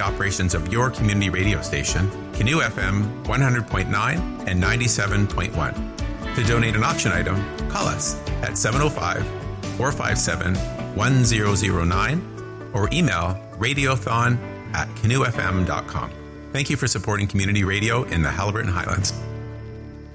operations of your community radio station, Canoe FM 100.9 and 97.1. To donate an auction item, call us at 705-457-1009 or email radiothon@canoefm.com. Thank you for supporting community radio in the Haliburton Highlands.